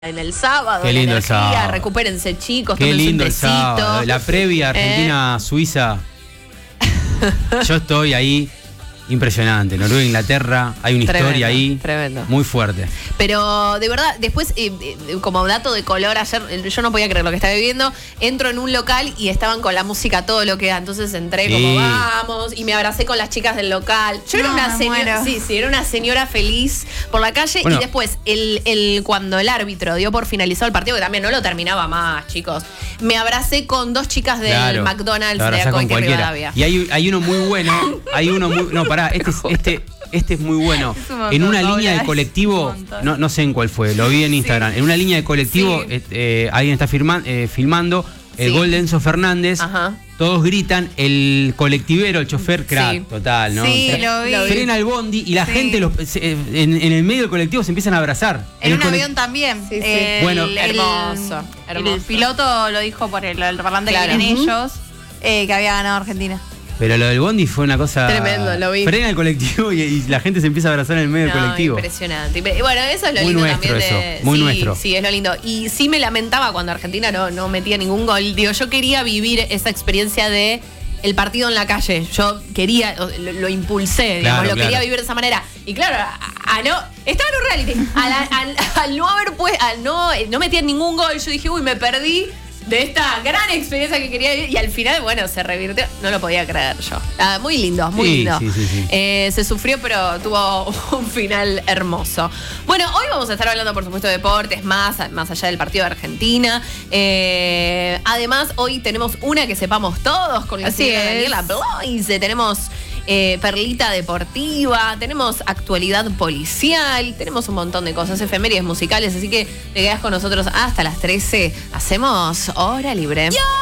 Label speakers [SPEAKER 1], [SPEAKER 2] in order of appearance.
[SPEAKER 1] en el sábado.
[SPEAKER 2] Qué lindo
[SPEAKER 1] la
[SPEAKER 2] el sábado.
[SPEAKER 1] Recupérense, chicos.
[SPEAKER 2] Qué lindo el
[SPEAKER 1] tecito.
[SPEAKER 2] sábado. La previa Argentina-Suiza. Yo estoy ahí. Impresionante. Noruega, Inglaterra. Hay una historia ahí.
[SPEAKER 1] Tremendo.
[SPEAKER 2] Muy fuerte.
[SPEAKER 1] Pero de verdad, después, como dato de color, ayer yo no podía creer lo que estaba viviendo. Entro en un local y estaban con la música todo lo que da. Entonces entré como vamos y me abracé con las chicas del local. Yo era una señora, sí, era una señora feliz por la calle. Bueno, y después, cuando el árbitro dio por finalizado el partido, que también no lo terminaba más, chicos, me abracé con dos chicas del McDonald's de cualquier Rivadavia.
[SPEAKER 2] Y hay uno muy bueno. No, pará, este es muy bueno. En una línea de colectivo, no sé en cuál fue, lo vi en Instagram. En una línea de colectivo, alguien está filmando el gol de Enzo Fernández. Ajá. Todos gritan, el colectivero, el chofer, crack, total, ¿no?
[SPEAKER 3] Sí, lo vi.
[SPEAKER 2] Frena el bondi y la gente en el medio del colectivo se empiezan a abrazar.
[SPEAKER 3] En un avión también.
[SPEAKER 1] Sí.
[SPEAKER 3] Bueno,
[SPEAKER 1] hermoso.
[SPEAKER 3] El piloto lo dijo por el parlante que tienen ellos, que había ganado Argentina.
[SPEAKER 2] Pero lo del bondi fue una cosa...
[SPEAKER 1] Tremendo, lo vi.
[SPEAKER 2] Frena el colectivo y la gente se empieza a abrazar en el medio del colectivo.
[SPEAKER 1] Impresionante. Bueno, eso es lo
[SPEAKER 2] muy
[SPEAKER 1] lindo
[SPEAKER 2] nuestro
[SPEAKER 1] también.
[SPEAKER 2] Muy nuestro.
[SPEAKER 1] Sí, es lo lindo. Y sí me lamentaba cuando Argentina no metía ningún gol. Digo, yo quería vivir esa experiencia de el partido en la calle. Yo quería, lo impulsé, digamos, lo quería vivir de esa manera. Y claro, estaba en un reality. Al no haber no metían ningún gol, yo dije, uy, me perdí de esta gran experiencia que quería vivir, y al final, bueno, se revirtió. No lo podía creer yo. Muy lindo, muy lindo. Sí. Se sufrió, pero tuvo un final hermoso. Bueno, hoy vamos a estar hablando, por supuesto, de deportes, más allá del partido de Argentina. Además, hoy tenemos una que sepamos todos con la señora Daniela Bloise. Tenemos perlita deportiva, tenemos actualidad policial, tenemos un montón de cosas, efemérides musicales, así que te quedas con nosotros hasta las 13. Hacemos Hora Libre.